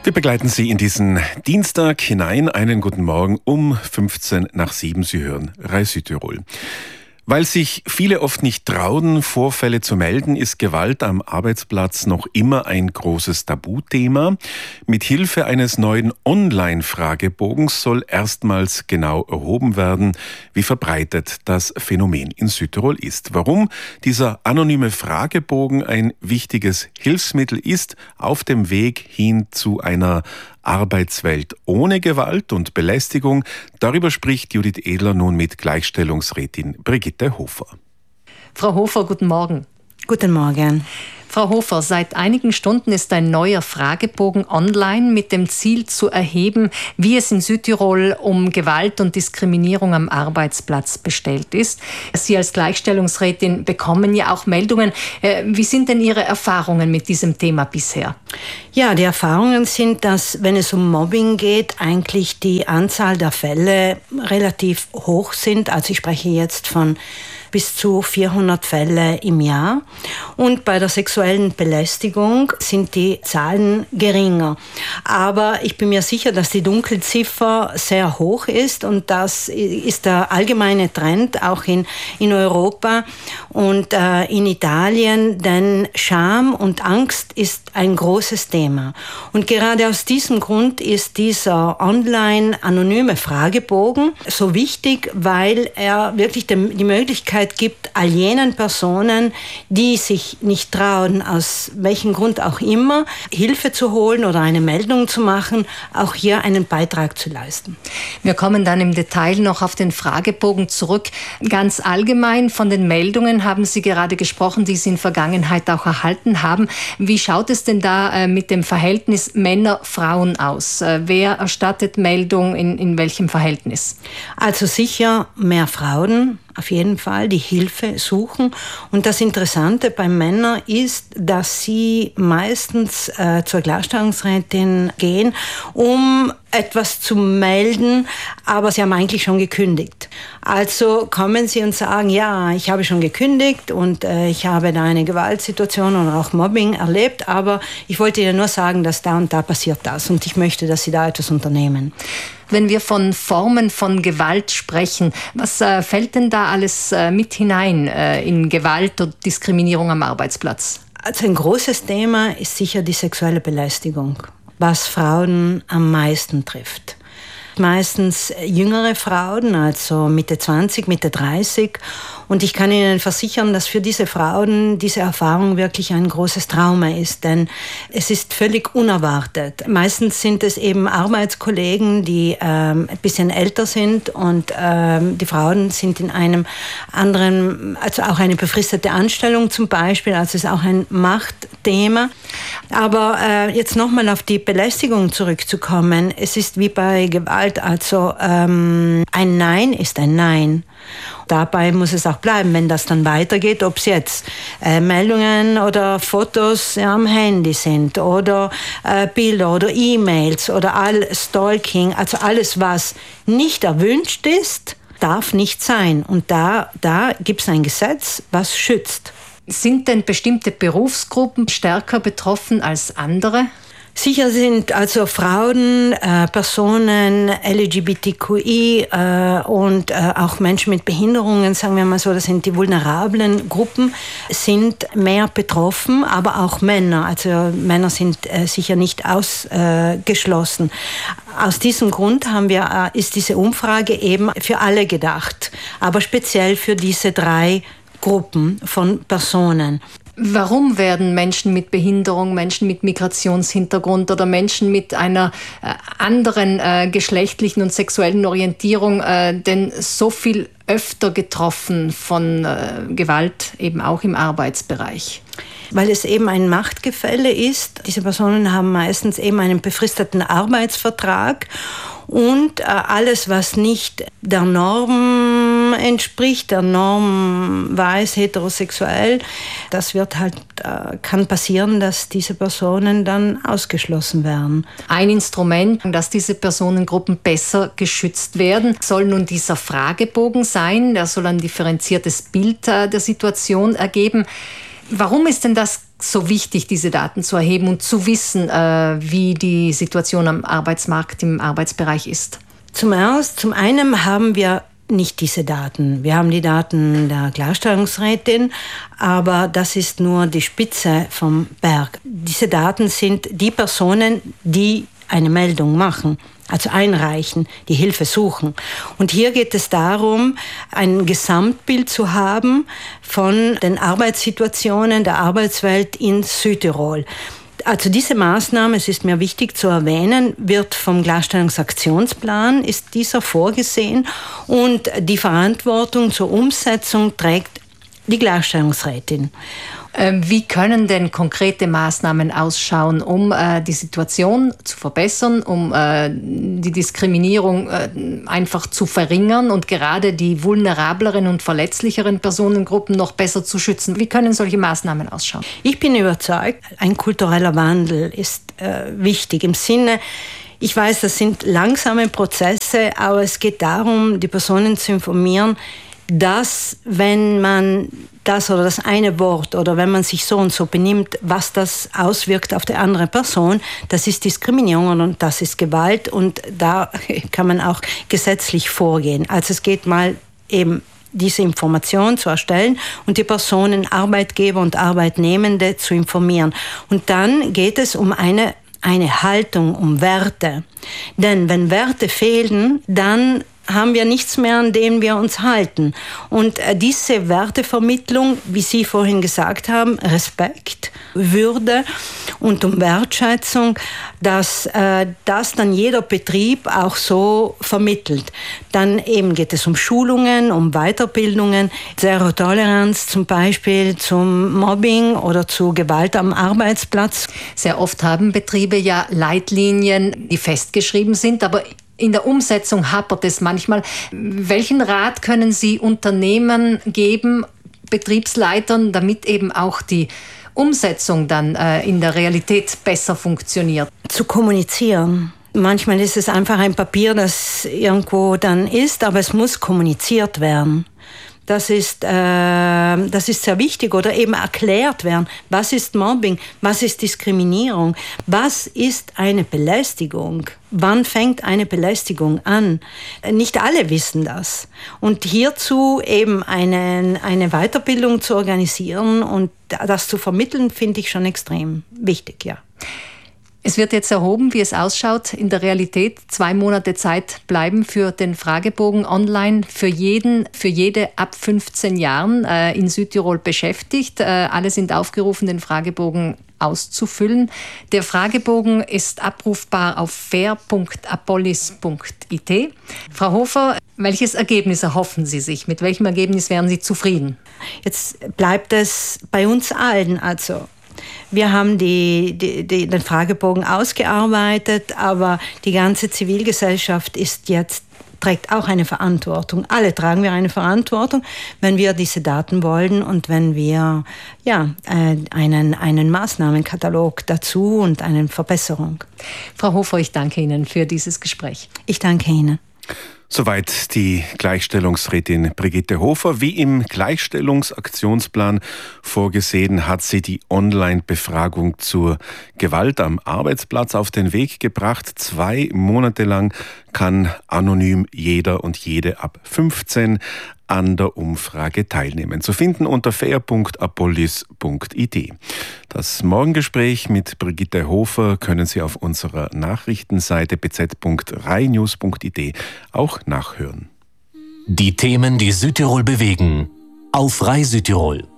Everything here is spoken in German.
Wir begleiten Sie in diesen Dienstag hinein. Einen guten Morgen um 6:15. Sie hören RAI Südtirol. Weil sich viele oft nicht trauen, Vorfälle zu melden, ist Gewalt am Arbeitsplatz noch immer ein großes Tabuthema. Mit Hilfe eines neuen Online-Fragebogens soll erstmals genau erhoben werden, wie verbreitet das Phänomen in Südtirol ist. Warum dieser anonyme Fragebogen ein wichtiges Hilfsmittel ist auf dem Weg hin zu einer Arbeitswelt ohne Gewalt und Belästigung. Darüber spricht Judith Edler nun mit Gleichstellungsrätin Brigitte Hofer. Frau Hofer, guten Morgen. Guten Morgen. Frau Hofer, seit einigen Stunden ist ein neuer Fragebogen online mit dem Ziel zu erheben, wie es in Südtirol um Gewalt und Diskriminierung am Arbeitsplatz bestellt ist. Sie als Gleichstellungsrätin bekommen ja auch Meldungen. Wie sind denn Ihre Erfahrungen mit diesem Thema bisher? Ja, die Erfahrungen sind, dass, wenn es um Mobbing geht, eigentlich die Anzahl der Fälle relativ hoch sind. Also ich spreche jetzt von bis zu 400 Fälle im Jahr. Und bei der sexuellen Belästigung sind die Zahlen geringer. Aber ich bin mir sicher, dass die Dunkelziffer sehr hoch ist. Und das ist der allgemeine Trend auch in Europa und in Italien. Denn Scham und Angst ist ein großes Thema. Und gerade aus diesem Grund ist dieser online-anonyme Fragebogen so wichtig, weil er wirklich die Möglichkeit gibt, all jenen Personen, die sich nicht trauen, aus welchem Grund auch immer, Hilfe zu holen oder eine Meldung zu machen, auch hier einen Beitrag zu leisten. Wir kommen dann im Detail noch auf den Fragebogen zurück. Ganz allgemein von den Meldungen haben Sie gerade gesprochen, die Sie in Vergangenheit auch erhalten haben. Wie schaut es denn da mit dem Verhältnis Männer-Frauen aus? Wer erstattet Meldung in welchem Verhältnis? Also sicher mehr Frauen, auf jeden Fall, die Hilfe suchen. Und das Interessante bei Männern ist, dass sie meistens zur Gleichstellungsrätin gehen, um etwas zu melden, aber sie haben eigentlich schon gekündigt. Also kommen sie und sagen, ja, ich habe schon gekündigt und ich habe da eine Gewaltsituation oder auch Mobbing erlebt, aber ich wollte dir nur sagen, dass da und da passiert das und ich möchte, dass sie da etwas unternehmen. Wenn wir von Formen von Gewalt sprechen, was fällt denn da alles mit hinein in Gewalt und Diskriminierung am Arbeitsplatz? Also ein großes Thema ist sicher die sexuelle Belästigung, was Frauen am meisten trifft. Meistens jüngere Frauen, also Mitte 20, Mitte 30. Und ich kann Ihnen versichern, dass für diese Frauen diese Erfahrung wirklich ein großes Trauma ist, denn es ist völlig unerwartet. Meistens sind es eben Arbeitskollegen, die ein bisschen älter sind und die Frauen sind in einem anderen, also auch eine befristete Anstellung zum Beispiel, also es ist auch ein Machtthema. Aber jetzt nochmal auf die Belästigung zurückzukommen, es ist wie bei Gewalt, also ein Nein ist ein Nein. Dabei muss es auch bleiben, wenn das dann weitergeht, ob es jetzt Meldungen oder Fotos am Handy sind oder Bilder oder E-Mails oder Stalking, also alles, was nicht erwünscht ist, darf nicht sein. Und da gibt es ein Gesetz, was schützt. Sind denn bestimmte Berufsgruppen stärker betroffen als andere? Sicher sind also Frauen, Personen, LGBTQI und auch Menschen mit Behinderungen, sagen wir mal so, das sind die vulnerablen Gruppen, sind mehr betroffen, aber auch Männer. Also Männer sind sicher nicht ausgeschlossen. Aus diesem Grund ist diese Umfrage eben für alle gedacht, aber speziell für diese 3 Gruppen von Personen. Warum werden Menschen mit Behinderung, Menschen mit Migrationshintergrund oder Menschen mit einer anderen geschlechtlichen und sexuellen Orientierung denn so viel öfter getroffen von Gewalt, eben auch im Arbeitsbereich? Weil es eben ein Machtgefälle ist. Diese Personen haben meistens eben einen befristeten Arbeitsvertrag und alles, was nicht der Norm entspricht, der Norm weiß, heterosexuell, das wird halt, kann passieren, dass diese Personen dann ausgeschlossen werden. Ein Instrument, dass diese Personengruppen besser geschützt werden, soll nun dieser Fragebogen sein. Der soll ein differenziertes Bild der Situation ergeben. Warum ist denn das so wichtig, diese Daten zu erheben und zu wissen, wie die Situation am Arbeitsmarkt, im Arbeitsbereich ist? Zum einen haben wir nicht diese Daten. Wir haben die Daten der Gleichstellungsrätin, aber das ist nur die Spitze vom Berg. Diese Daten sind die Personen, die eine Meldung machen, also einreichen, die Hilfe suchen. Und hier geht es darum, ein Gesamtbild zu haben von den Arbeitssituationen der Arbeitswelt in Südtirol. Also diese Maßnahme, es ist mir wichtig zu erwähnen, wird vom Gleichstellungsaktionsplan, ist dieser vorgesehen und die Verantwortung zur Umsetzung trägt die Gleichstellungsrätin. Wie können denn konkrete Maßnahmen ausschauen, um die Situation zu verbessern, um die Diskriminierung einfach zu verringern und gerade die vulnerableren und verletzlicheren Personengruppen noch besser zu schützen? Wie können solche Maßnahmen ausschauen? Ich bin überzeugt, ein kultureller Wandel ist wichtig im Sinne, ich weiß, das sind langsame Prozesse, aber es geht darum, die Personen zu informieren, dass wenn man das oder das eine Wort oder wenn man sich so und so benimmt, was das auswirkt auf die andere Person, das ist Diskriminierung und das ist Gewalt und da kann man auch gesetzlich vorgehen. Also es geht mal eben diese Information zu erstellen und die Personen, Arbeitgeber und Arbeitnehmende zu informieren. Und dann geht es um eine Haltung, um Werte. Denn wenn Werte fehlen, dann haben wir nichts mehr, an dem wir uns halten. Und diese Wertevermittlung, wie Sie vorhin gesagt haben, Respekt, Würde und um Wertschätzung, dass das dann jeder Betrieb auch so vermittelt. Dann eben geht es um Schulungen, um Weiterbildungen, Zero-Toleranz zum Beispiel zum Mobbing oder zu Gewalt am Arbeitsplatz. Sehr oft haben Betriebe ja Leitlinien, die festgeschrieben sind, aber in der Umsetzung hapert es manchmal. Welchen Rat können Sie Unternehmen geben, Betriebsleitern, damit eben auch die Umsetzung dann in der Realität besser funktioniert? Zu kommunizieren. Manchmal ist es einfach ein Papier, das irgendwo dann ist, aber es muss kommuniziert werden. Das ist sehr wichtig oder eben erklärt werden. Was ist Mobbing? Was ist Diskriminierung? Was ist eine Belästigung? Wann fängt eine Belästigung an? Nicht alle wissen das. Und hierzu eben eine Weiterbildung zu organisieren und das zu vermitteln, finde ich schon extrem wichtig, ja. Es wird jetzt erhoben, wie es ausschaut. In der Realität 2 Monate Zeit bleiben für den Fragebogen online für jede ab 15 Jahren in Südtirol beschäftigt. Alle sind aufgerufen, den Fragebogen auszufüllen. Der Fragebogen ist abrufbar auf fair.apolis.it. Frau Hofer, welches Ergebnis erhoffen Sie sich? Mit welchem Ergebnis wären Sie zufrieden? Jetzt bleibt es bei uns allen, also wir haben den Fragebogen ausgearbeitet, aber die ganze Zivilgesellschaft trägt auch eine Verantwortung. Alle tragen wir eine Verantwortung, wenn wir diese Daten wollen und wenn wir einen Maßnahmenkatalog dazu und eine Verbesserung. Frau Hofer, ich danke Ihnen für dieses Gespräch. Ich danke Ihnen. Soweit die Gleichstellungsrätin Brigitte Hofer. Wie im Gleichstellungsaktionsplan vorgesehen, hat sie die Online-Befragung zur Gewalt am Arbeitsplatz auf den Weg gebracht. 2 Monate lang kann anonym jeder und jede ab 15 an der Umfrage teilnehmen. Zu finden unter fair.apolis.it. Das Morgengespräch mit Brigitte Hofer können Sie auf unserer Nachrichtenseite bz.rainews.it auch nachhören. Die Themen, die Südtirol bewegen, auf Rai Südtirol.